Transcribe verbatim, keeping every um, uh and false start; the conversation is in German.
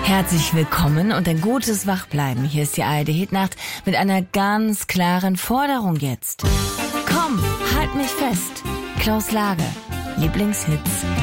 Herzlich willkommen und ein gutes Wachbleiben. Hier ist die A R D Hitnacht mit einer ganz klaren Forderung jetzt. Komm, halt mich fest. Klaus Lage, Lieblingshits